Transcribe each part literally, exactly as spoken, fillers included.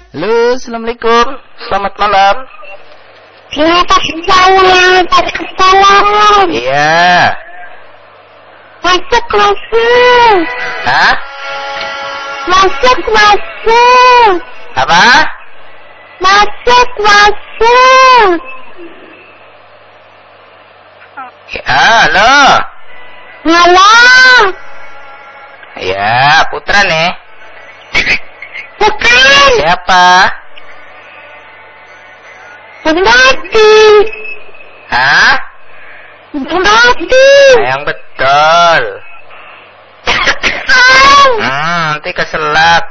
Halo, assalamualaikum. Selamat malam. Waalaikumsalam. Waalaikumsalam. Iya. Masuk, masuk. Hah? Masuk, masuk. Apa? Masuk, masuk. Ya, halo. Halo. Ya, Putra nih. Bukan. Siapa? Mati. Hah? Mati. Yang betul. Hmm, nanti keselak.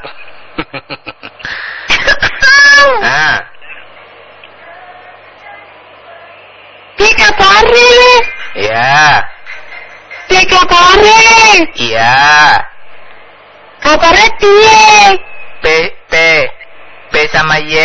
Nah. Tiga hari. Iya. Tiga hari. Iya. Kabarnya dia. P, P. P sama Y.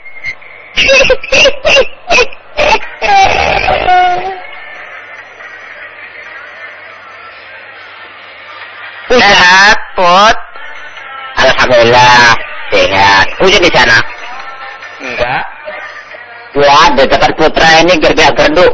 Sehat, Put? Alhamdulillah sehat. Hujan di sana? Enggak. Wah, di tempat Putra ini gerdak-gerduk.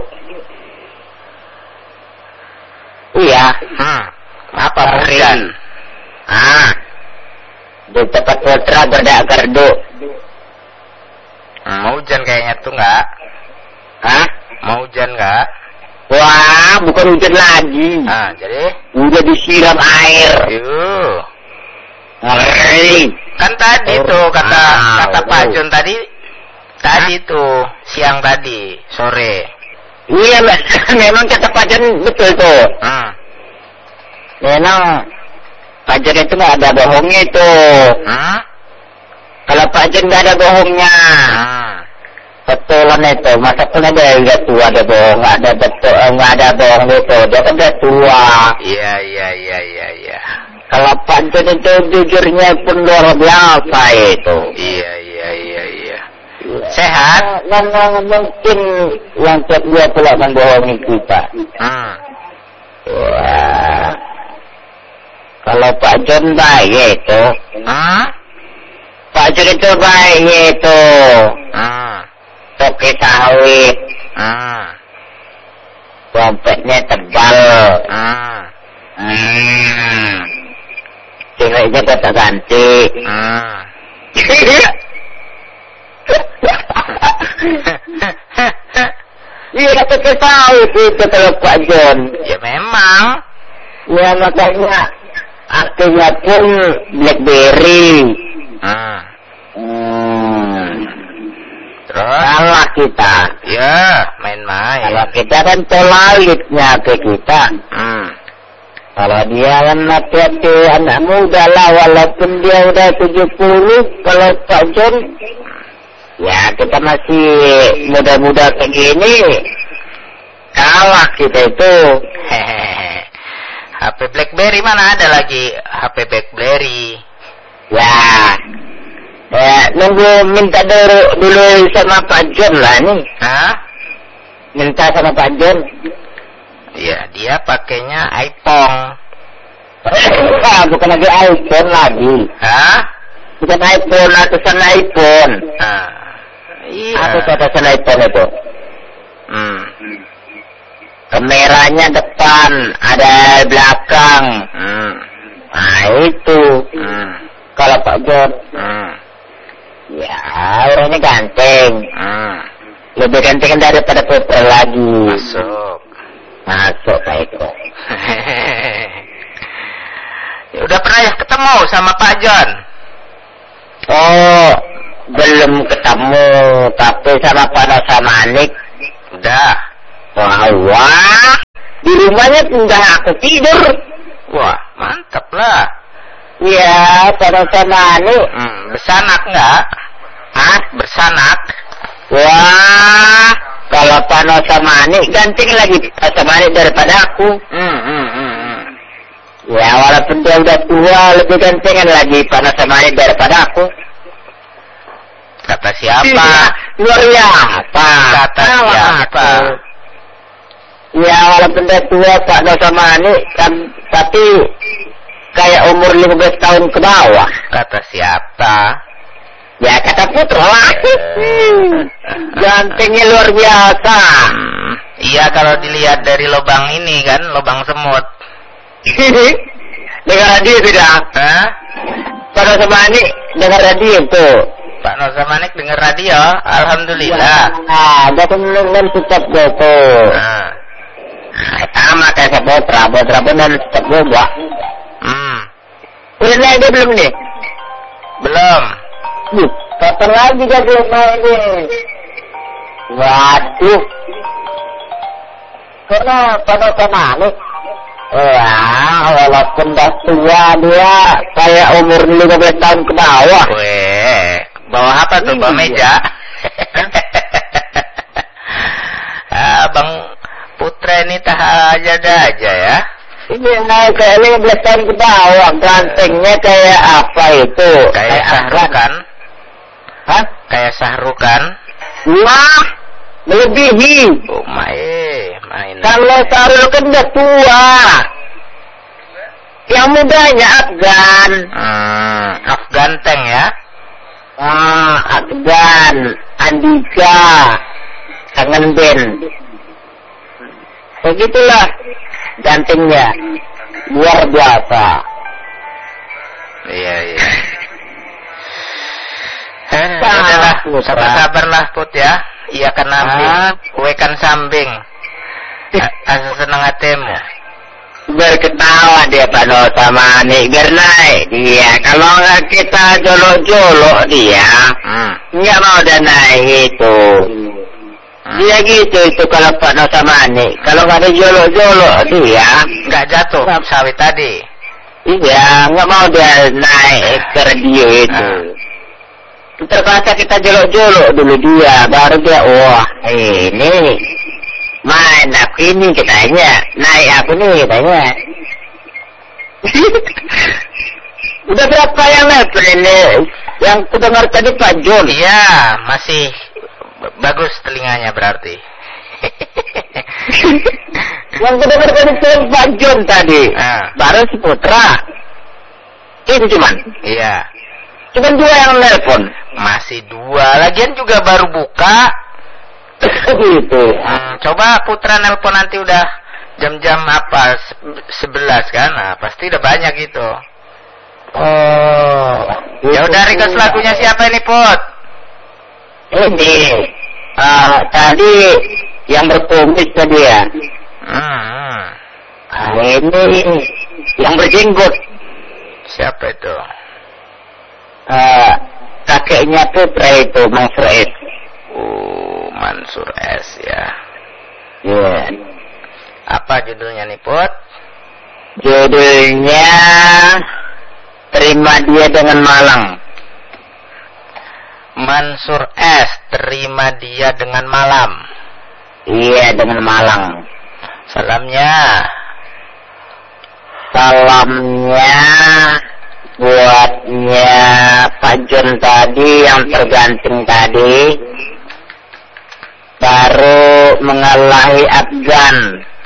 Iya. Hmm. Apa Kering. hujan? Ah, di tempat Putra gerdak-gerduk. Hmm, mau hujan kayaknya tuh enggak? Hah? Mau hujan enggak? Wah, bukan hujan lagi. Ah, jadi? Udah disiram air. Yuh. Ngeri. Kan tadi Oh, tuh kata ah, kata Pak oh. Jun tadi tadi tuh siang tadi sore. Iya, memang kata Pak Jan betul tuh. Hmm. Memang Pak Jan itu nggak ada bohongnya itu. Hmm? Kalau Pak Jan nggak ada bohongnya. Hmm. Betulan itu, masa pun ada yang udah tua, ada bohong, nggak ada betul, nggak ada bohong itu, dia kan udah tua. Iya iya iya iya iya. Kalau Pak Jan itu jujurnya pun luar biasa itu. Iya iya iya iya. Sehat? Memang mungkin yang dia pula membohongi kita. Hmm. Wah, kalau Pak Jan baik itu, Hmm? Pak Jan itu baik itu, Hmm. toke sawit, Hmm. dompetnya tebal. Hmm. Hmm. Ceweknya kata ganti. Hmm. Iya, kita tahu itu kalau Pak Jon. Ya memang. Ya makanya artinya pun BlackBerry. Hmm. Hmm. Terus? Salah kita. Ya main-main. Kalau kita kan tolalitnya ke kita. Hmm. Kalau dia kan hati-hati anak muda lah, walaupun dia udah tujuh puluh, kalau Pak Jon, ya kita masih muda-muda begini, kalah kita itu. Hehehe. H P BlackBerry mana ada lagi H P BlackBerry? Ya, ya nunggu minta dulu, dulu sama Pak Jon lah nih, Hah? minta sama Pak Jon. Ya dia pakainya iPhone. Ah, bukan lagi iPhone lagi, Hah? bukan iPhone, atasan iPhone. Ah. Iya. Apa itu atasan iPhone itu? Hmm. Kameranya depan, ada belakang. Hmm. Nah itu. Hmm. Kalau Pak Jon, Hmm. ya orangnya ganteng. Hmm. Lebih ganteng daripada Putra lagi. Masuk. Masuk Pak Eko. Ya, udah pernah ya ketemu sama Pak Jon? Oh, belum ketemu. Tapi sama Pak Nosa Manik. Udah. Wah, wah. Di rumahnya pindah aku tidur. Wah, mantap lah. Iya, Pak Nosa Manik. Hmm, bersanak nggak? Hah? Bersanak? Wah, kalau Pak Nosa Manik ganteng lagi Pak Nosa Manik daripada aku. Hmm, hmm, hmm, hmm. Ya, walaupun dia udah tua, lebih gantengan lagi Pak Nosa Manik daripada aku. Kata siapa? Iya, luar biasa. Kata siapa? Ya, walaupun dia tua Pak Nosa Manik, kan, tapi kayak umur lima belas tahun ke bawah. Kata siapa? Ya kata Putra lah. Gantengnya luar biasa. Hmm, iya kalau dilihat dari lubang ini kan, lubang semut. Dengar radio sudah. Hah? Pak Nosamanik dengar radio tuh. Pak Nosamanik dengar radio, alhamdulillah. Nah, dia kan tetap gitu. Nah. Nah, sama kayak Putra, Putra pun dan tetap juga. Hmm. Udah naik dia belum nih? Belum. Duh, kapan lagi dia belum naik nih? Waduh. Kenapa Nosamanik? Wah, walaupun dah tua dia, kayak umur lima belas tahun ke bawah. Weh, bawah apa tuh? Bawah meja? Ah, Bang Putra ini tak aja-aja ya? Ini naik kayak lima belas tahun ke bawah, gantengnya kayak apa itu? Kayak Sahrukan? Hah? Kayak Sahrukan? Wah, melebihi. Oh, main, main. Kalau Sarul kan udah tua. Yang mudanya Afgan. Hmm, Afgan Tank ya? Ah, Afgan, Andika, Kangen Ben. Begitulah gantengnya, luar biasa. Iya, iya. Eh, udahlah, sabar-sabarlah Put ya. Iya kan nambing, kue kan sambing. Asa seneng hatimu. Berketawa dia Pak Nosamanik biar naik dia. Kalau nggak kita jolok-jolok dia, Hmm. nggak mau dia naik itu. Hmm. Dia gitu itu kalau Pak Nosamanik. Kalau nggak ada jolok-jolok dia, Nggak jatuh sawit tadi. iya nggak mau dia naik ke radio itu. Terpaksa kita jolok-jolok dulu dia, baru dia wah ini main aku ini katanya, naik aku nih katanya. Udah berapa yang level ini? Yang ku dengar tadi Pak John. Iya, masih b- bagus telinganya berarti. Yang ku dengar tadi tuh Pak John tadi. Ah. Baru si Putra. Itu cuman. Iya, Cuman dua yang nelpon. masih dua. Lagian juga baru buka. Gitu. Hmm, coba Putra nelpon nanti udah jam-jam apa? Se- sebelas kan? Nah, pasti udah banyak gitu. Oh. Ya udah, request lagunya siapa ini, Put? Ini. Ah, tadi yang berkumis tadi ya. Hmm, Ah, ini yang berjenggot. siapa itu? Ah, kakeknya Putra itu, Mansur S. Oh, Mansur S ya. Iya. Apa judulnya nih, Put? Judulnya Terima Dia Dengan Malang. Mansur S, Terima Dia Dengan Malam. Iya, dengan Malang. Salamnya. Salamnya buatnya Pak John tadi yang tergantung tadi, baru mengalahi Afgan.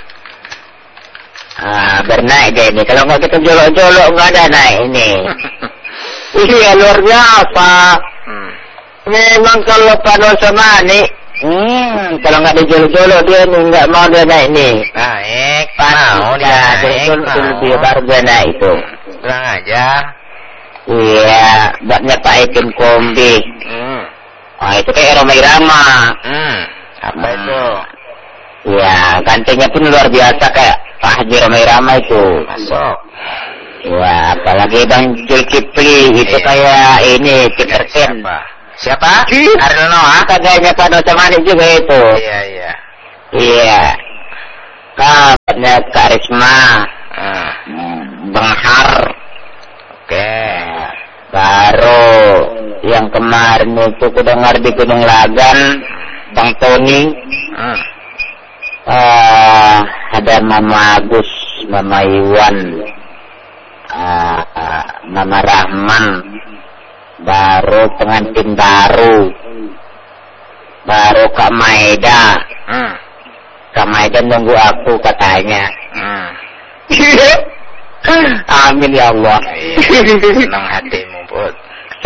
Ah, bernaik deh ini. Kalau nggak kita jolok-jolok nggak ada naik ini. Iya, luar biasa. Hmm. Memang kalau Pak Nosamanik, hmm, kalau nggak ada jolok-jolok dia nih nggak mau dia naik nih. Naik, Nah, mau dia naik, jolok-jolok dulu mau. dia baru dia naik itu. Bilang aja. Iya, buatnya Pak Ipin Kombi. Hmm. Oh, itu kayak Roma Irama. Hmm. Apa Hmm. itu? Iya, gantengnya pun luar biasa kayak Pak Haji Roma Irama itu. Masuk. Iya, apalagi Bang Zulkifli itu Iya. kayak ini Peter Ken. Siapa? Siapa? Ih. Ariel Noah? Kagaknya Pak Nosamanik juga itu. Iya, iya. Iya. Kabarnya Kak Risma, Hmm. hmm, Bang Har, Oke. baru yang kemarin itu ku dengar di Gunung Lagan, Bang Tony, Hmm. ah, ada Mama Agus, Mama Iwan, ah, ah, Mama Rahman, baru pengantin baru, baru Kak Maeda. Hmm. Kak Maeda nunggu aku katanya. Hmm. Amin ya Allah. Iya, senang hatimu, Put.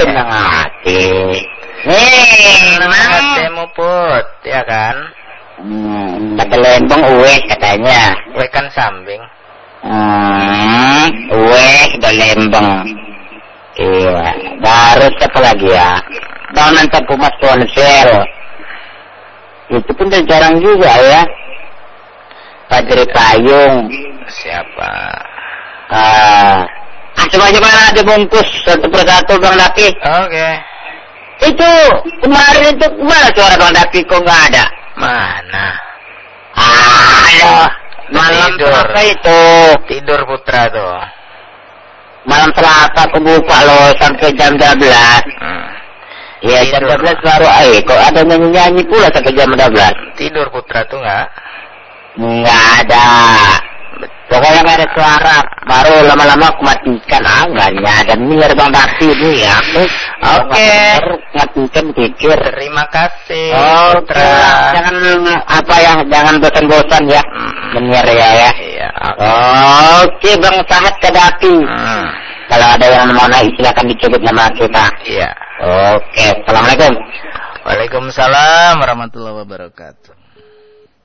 senang hati. Nih, senang hatimu Put, ya kan? Hmm, kata Lembang uwe katanya. Uwe kan sambing. Hmm, uwe sudah Lembang. Iya, baru siapa lagi ya? Donan Tempu Mas Ponsel. Itu pun udah jarang juga ya. Fajri Payung. Siapa? Ah, ah coba coba ada bungkus satu persatu Bang Dapi. Oke. Okay. Itu kemarin itu mana suara Bang Dapi kok nggak ada? Mana? Ah, ayo. Malam tidur. Selasa itu. Tidur Putra tuh. Malam Selasa aku buka loh sampai jam dua belas. Hmm. Iya jam dua belas baru ayo. Kok ada nyanyi-nyanyi pula sampai jam dua belas. Tidur Putra tuh nggak? Nggak ada. Pokoknya nggak ada suara. Baru lama-lama aku matikan. Ah nggak ada nih Bang Dapi nih ya. Oke. Matikan pikir. Terima kasih. Oh, Putra. Jangan apa ya, jangan bosan-bosan ya. Hmm. Bener ya ya. Iya. Oke Bang Sahat Kadapi. Hmm. Kalau ada yang mau naik silakan dicebut nama kita. Iya. Oke. Assalamualaikum. Waalaikumsalam warahmatullahi wabarakatuh.